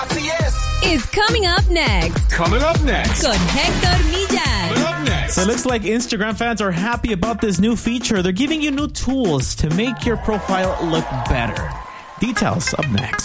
Is coming up next. Coming up next. Con Héctor Millar. Coming up next. So it looks like Instagram fans are happy about this new feature. They're giving you new tools to make your profile look better. Details up next.